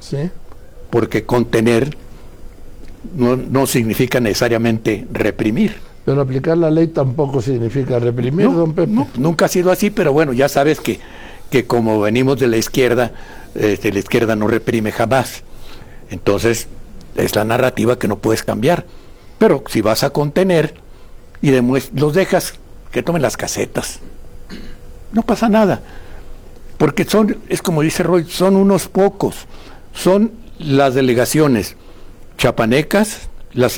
Sí. Porque contener no significa necesariamente reprimir. Pero aplicar la ley tampoco significa reprimir, don Pepe. No, nunca ha sido así, pero bueno, ya sabes que como venimos de la izquierda no reprime jamás. Entonces, es la narrativa que no puedes cambiar. Pero si vas a contener y los dejas que tomen las casetas, no pasa nada. Porque es como dice Roy, son unos pocos. Son las delegaciones chapanecas, la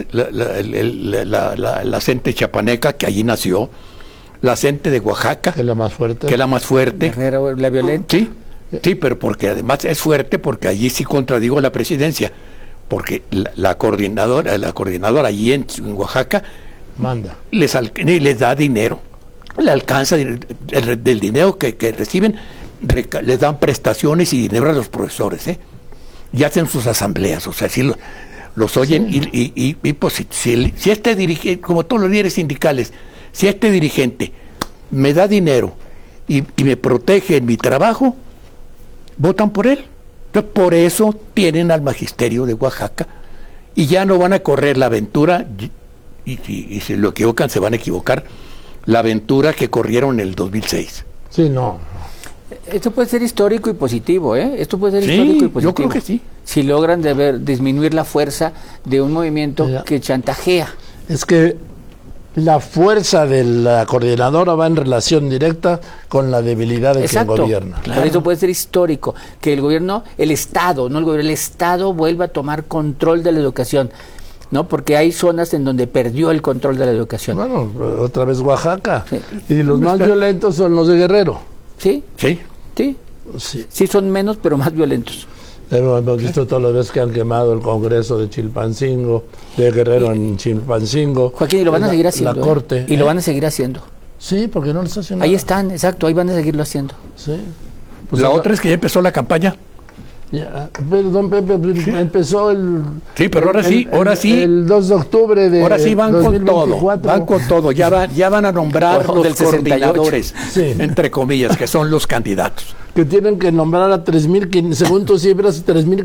gente chapaneca que allí nació, la gente de Oaxaca, que es la más fuerte. Guerrero, la violenta. Sí, pero porque además es fuerte, porque allí sí contradigo la presidencia, porque la coordinadora allí en Oaxaca manda, les da dinero, le alcanza del dinero que reciben, les dan prestaciones y dinero a los profesores, y hacen sus asambleas, o sea, sí los oyen, sí. Y pues si este dirigente, como todos los líderes sindicales, si este dirigente me da dinero y me protege en mi trabajo, votan por él. Entonces, por eso tienen al magisterio de Oaxaca y ya no van a correr la aventura, y si lo equivocan se van a equivocar, la aventura que corrieron en el 2006. Sí, no. Esto puede ser histórico y positivo, Esto puede ser histórico y positivo. Yo creo que sí. Si logran disminuir la fuerza de un movimiento que chantajea. Es que la fuerza de la coordinadora va en relación directa con la debilidad de quien gobierna. Claro. Por eso puede ser histórico que el Estado vuelva a tomar control de la educación, ¿no? Porque hay zonas en donde perdió el control de la educación. Bueno, otra vez Oaxaca. Sí. Y los más violentos son los de Guerrero. Sí. Sí, son menos, pero más violentos. Hemos visto todas las veces que han quemado el Congreso de Chilpancingo, de Guerrero en Chilpancingo. Joaquín, y lo van a seguir haciendo. La Corte. Y lo van a seguir haciendo. Sí, porque no les hace nada. Ahí están, exacto, ahí van a seguirlo haciendo. Sí. Pues la otra es que ya empezó la campaña. Ya, pero don Pepe, empezó el... Sí, pero ahora sí. El 2 de octubre de... Ahora sí van 2024. con todo. Ya van a nombrar los coordinadores, entre comillas, que son los candidatos. Que tienen que nombrar a 3.000, según tus cifras,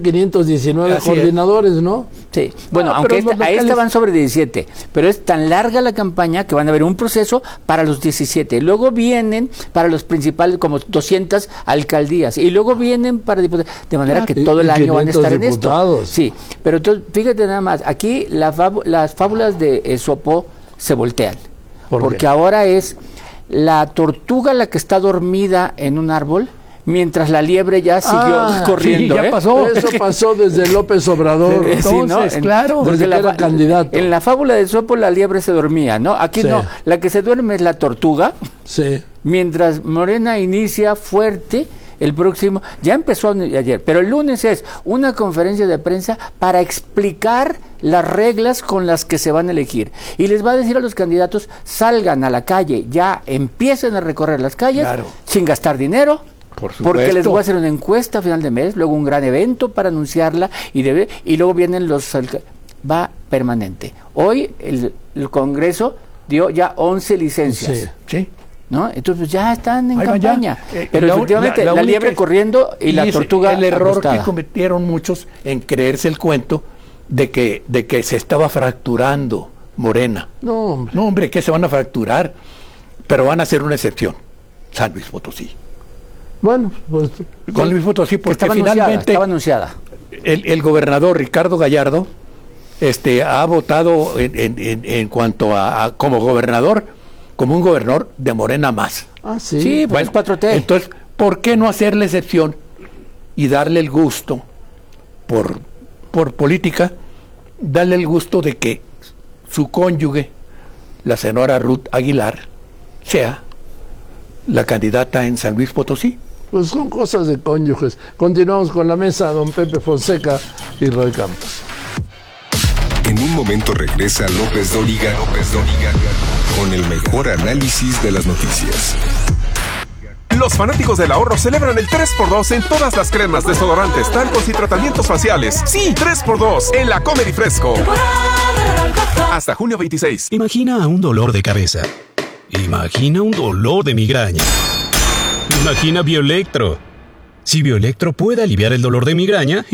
3.519 coordinadores, ¿no? Sí. Bueno, aunque ahí estaban sobre 17, pero es tan larga la campaña que van a haber un proceso para los 17. Luego vienen para los principales, como 200 alcaldías, y luego vienen para diputados, de manera que todo el año van a estar diputados. En esto. Sí, pero entonces, fíjate nada más, aquí las fábulas de Esopo se voltean, porque ahora es la tortuga la que está dormida en un árbol, mientras la liebre ya siguió corriendo. Sí, ya pasó. Eso pasó desde López Obrador. Entonces, claro. Desde que era candidato. En la fábula de Esopo la liebre se dormía, ¿no? Aquí no. La que se duerme es la tortuga. Sí. Mientras Morena inicia fuerte el próximo, ya empezó ayer, pero el lunes es una conferencia de prensa para explicar las reglas con las que se van a elegir. Y les va a decir a los candidatos, salgan a la calle, ya empiecen a recorrer las calles, sin gastar dinero. Porque les voy a hacer una encuesta a final de mes, luego un gran evento para anunciarla y luego vienen va permanente. Hoy el Congreso dio ya 11 licencias. Sí. ¿No? Entonces ya están en campaña. Pero efectivamente la liebre corriendo y la tortuga el error acostada. Que cometieron muchos en creerse el cuento de que se estaba fracturando Morena. No, hombre, que se van a fracturar, pero van a ser una excepción. San Luis Potosí. Bueno, pues con Luis Potosí, porque finalmente estaba anunciada. El gobernador Ricardo Gallardo ha votado en cuanto a como gobernador, como un gobernador de Morena más. Sí, pues 4T. Entonces, ¿por qué no hacerle excepción y darle el gusto por política, darle el gusto de que su cónyuge, la señora Ruth Aguilar, sea la candidata en San Luis Potosí? Pues son cosas de cónyuges. Continuamos con la mesa, don Pepe Fonseca y Roy Campos. En un momento regresa López Dóriga con el mejor análisis de las noticias. Los fanáticos del ahorro celebran el 3x2 en todas las cremas, desodorantes, talcos y tratamientos faciales. Sí, 3x2 en la Comer y Fresco. Hasta junio 26. Imagina un dolor de cabeza. Imagina un dolor de migraña. Imagina Bioelectro. Si Bioelectro puede aliviar el dolor de migraña,